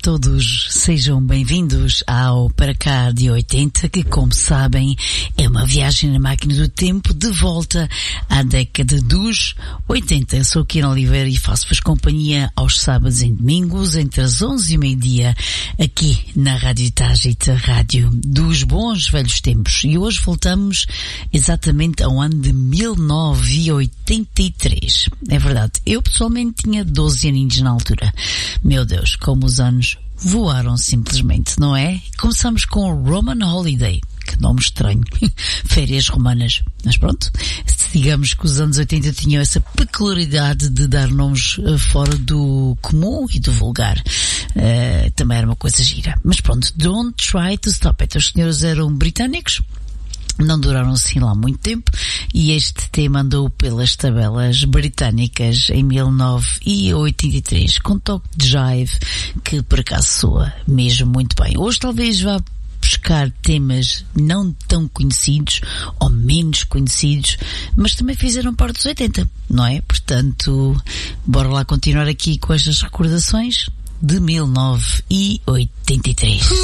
todos, sejam bem-vindos ao Para Cá de 80, que, como sabem, é uma viagem na máquina do tempo de volta à década dos 80. Eu sou Kina Oliveira e faço-vos companhia aos sábados e domingos, entre as 11 e meio-dia, aqui na Rádio Tágita, Rádio dos Bons Velhos Tempos. E hoje voltamos exatamente ao ano de 1983. É verdade, eu pessoalmente tinha 12 aninhos na altura. Meu Deus, como os anos voaram simplesmente, não é? Começamos com o Roman Holiday. Que nome estranho. Férias romanas. Mas pronto, digamos que os anos 80 tinham essa peculiaridade de dar nomes fora do comum e do vulgar. Também era uma coisa gira. Mas pronto, Don't Try to Stop It. Os senhores eram britânicos. Não duraram assim lá muito tempo e este tema andou pelas tabelas britânicas em 1983 com toque de jive que por acaso soa mesmo muito bem. Hoje talvez vá buscar temas não tão conhecidos ou menos conhecidos, mas também fizeram parte dos 80, não é? Portanto, bora lá continuar aqui com estas recordações de 1983.